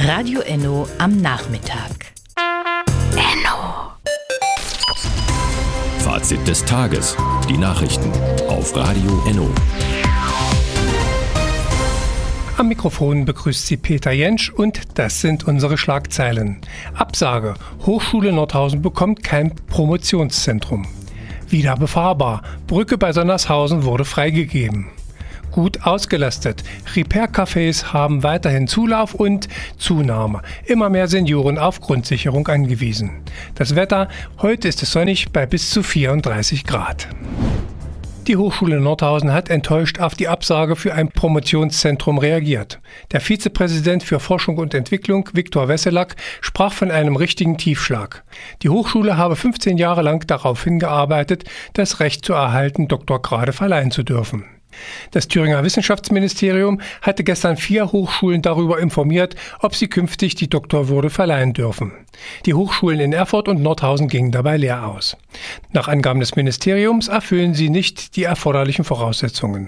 Radio Enno am Nachmittag. Enno. Fazit des Tages. Die Nachrichten auf Radio Enno. Am Mikrofon begrüßt Sie Peter Jentsch und das sind unsere Schlagzeilen. Absage. Hochschule Nordhausen bekommt kein Promotionszentrum. Wieder befahrbar. Brücke bei Sonnershausen wurde freigegeben. Gut ausgelastet. Repair-Cafés haben weiterhin Zulauf und Zunahme. Immer mehr Senioren auf Grundsicherung angewiesen. Das Wetter, heute ist es sonnig bei bis zu 34 Grad. Die Hochschule Nordhausen hat enttäuscht auf die Absage für ein Promotionszentrum reagiert. Der Vizepräsident für Forschung und Entwicklung, Viktor Wesselack, sprach von einem richtigen Tiefschlag. Die Hochschule habe 15 Jahre lang darauf hingearbeitet, das Recht zu erhalten, Doktorgrade verleihen zu dürfen. Das Thüringer Wissenschaftsministerium hatte gestern 4 Hochschulen darüber informiert, ob sie künftig die Doktorwürde verleihen dürfen. Die Hochschulen in Erfurt und Nordhausen gingen dabei leer aus. Nach Angaben des Ministeriums erfüllen sie nicht die erforderlichen Voraussetzungen.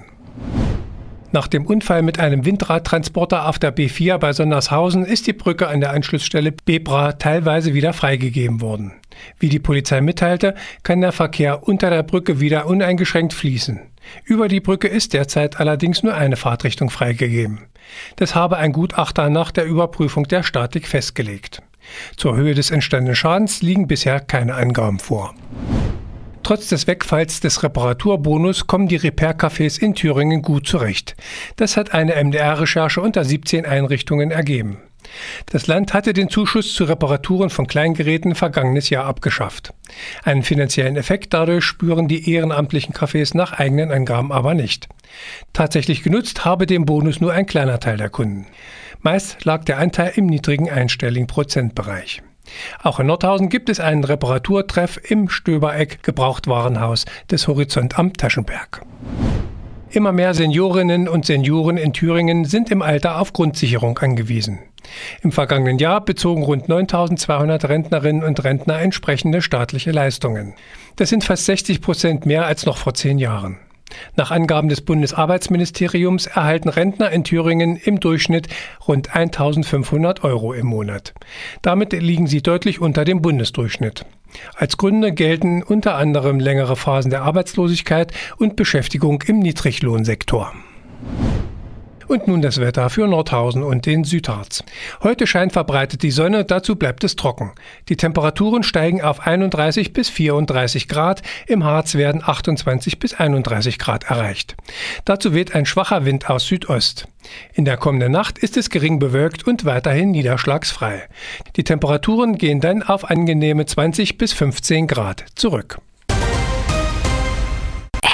Nach dem Unfall mit einem Windradtransporter auf der B4 bei Sonnershausen ist die Brücke an der Anschlussstelle Bebra teilweise wieder freigegeben worden. Wie die Polizei mitteilte, kann der Verkehr unter der Brücke wieder uneingeschränkt fließen. Über die Brücke ist derzeit allerdings nur eine Fahrtrichtung freigegeben. Das habe ein Gutachter nach der Überprüfung der Statik festgelegt. Zur Höhe des entstandenen Schadens liegen bisher keine Angaben vor. Trotz des Wegfalls des Reparaturbonus kommen die Repair-Cafés in Thüringen gut zurecht. Das hat eine MDR-Recherche unter 17 Einrichtungen ergeben. Das Land hatte den Zuschuss zu Reparaturen von Kleingeräten vergangenes Jahr abgeschafft. Einen finanziellen Effekt dadurch spüren die ehrenamtlichen Cafés nach eigenen Angaben aber nicht. Tatsächlich genutzt habe den Bonus nur ein kleiner Teil der Kunden. Meist lag der Anteil im niedrigen einstelligen Prozentbereich. Auch in Nordhausen gibt es einen Reparaturtreff im Stöbereck Gebrauchtwarenhaus des Horizont am Taschenberg. Immer mehr Seniorinnen und Senioren in Thüringen sind im Alter auf Grundsicherung angewiesen. Im vergangenen Jahr bezogen rund 9.200 Rentnerinnen und Rentner entsprechende staatliche Leistungen. Das sind fast 60% mehr als noch vor 10 Jahren. Nach Angaben des Bundesarbeitsministeriums erhalten Rentner in Thüringen im Durchschnitt rund 1.500 € im Monat. Damit liegen sie deutlich unter dem Bundesdurchschnitt. Als Gründe gelten unter anderem längere Phasen der Arbeitslosigkeit und Beschäftigung im Niedriglohnsektor. Und nun das Wetter für Nordhausen und den Südharz. Heute scheint verbreitet die Sonne, dazu bleibt es trocken. Die Temperaturen steigen auf 31 bis 34 Grad, im Harz werden 28 bis 31 Grad erreicht. Dazu weht ein schwacher Wind aus Südost. In der kommenden Nacht ist es gering bewölkt und weiterhin niederschlagsfrei. Die Temperaturen gehen dann auf angenehme 20 bis 15 Grad zurück.